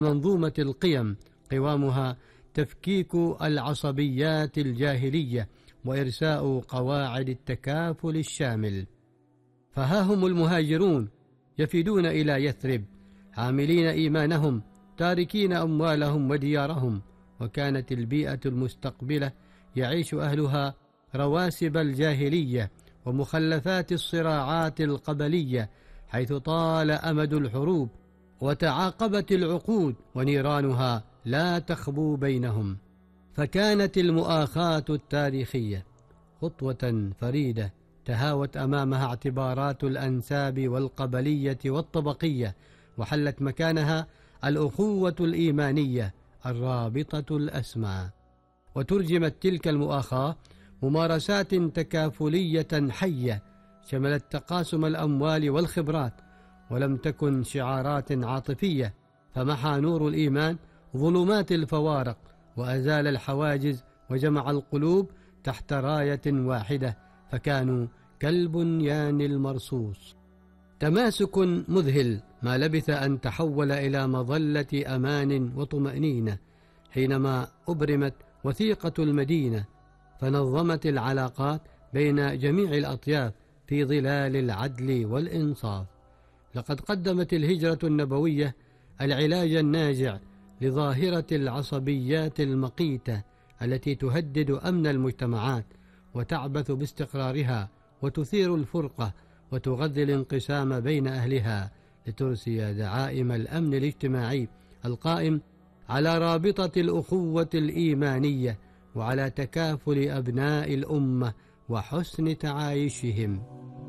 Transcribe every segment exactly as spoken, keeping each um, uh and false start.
منظومة القيم قوامها تفكيك العصبيات الجاهلية وإرساء قواعد التكافل الشامل. فها هم المهاجرون يفدون إلى يثرب حاملين إيمانهم تاركين أموالهم وديارهم، وكانت البيئة المستقبلة يعيش أهلها رواسب الجاهلية ومخلفات الصراعات القبلية، حيث طال أمد الحروب وتعاقبت العقود ونيرانها لا تخبو بينهم. فكانت المؤاخاة التاريخية خطوة فريدة تهاوت أمامها اعتبارات الأنساب والقبلية والطبقية، وحلت مكانها الأخوة الإيمانية الرابطة الأسمى. وترجمت تلك المؤاخاة ممارسات تكافلية حية شملت تقاسم الأموال والخبرات، ولم تكن شعارات عاطفية، فمحى نور الإيمان ظلمات الفوارق وأزال الحواجز وجمع القلوب تحت راية واحدة، فكانوا كالبنيان المرصوص. تماسك مذهل ما لبث أن تحول إلى مظلة أمان وطمأنينة حينما أبرمت وثيقة المدينة، فنظمت العلاقات بين جميع الأطياف في ظلال العدل والإنصاف. لقد قدمت الهجرة النبوية العلاج الناجع لظاهرة العصبيات المقيتة التي تهدد أمن المجتمعات وتعبث باستقرارها وتثير الفرقة وتغذي الانقسام بين أهلها، لترسي دعائم الأمن الاجتماعي القائم على رابطة الأخوة الإيمانية وعلى تكافل أبناء الأمة وحسن تعايشهم.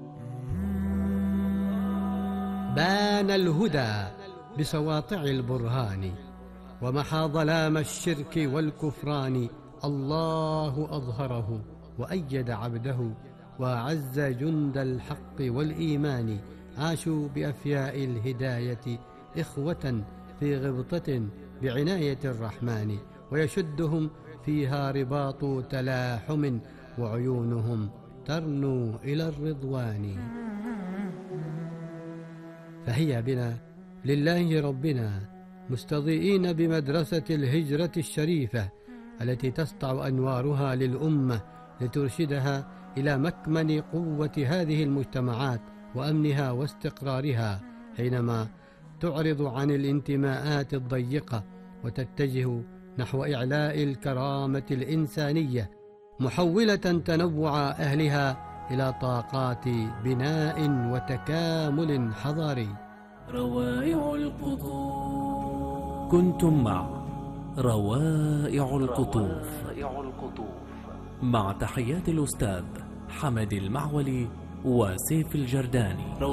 بان الهدى بسواطع البرهان ومحى ظلام الشرك والكفران، الله أظهره وأيد عبده وأعز جند الحق والإيمان، عاشوا بأفياء الهداية إخوة في غبطة بعناية الرحمن، ويشدهم فيها رباط تلاحم وعيونهم ترنو إلى الرضوان. فهيا بنا لله ربنا مستضيئين بمدرسة الهجرة الشريفة التي تسطع أنوارها للأمة لترشدها إلى مكمن قوة هذه المجتمعات وأمنها واستقرارها، حينما تعرض عن الانتماءات الضيقة وتتجه نحو إعلاء الكرامة الإنسانية، محولة تنوع أهلها إلى طاقات بناء وتكامل حضاري. روائع القطوف. كنتم مع روائع القطوف مع تحيات الأستاذ حمد المعولي وسيف الجرداني.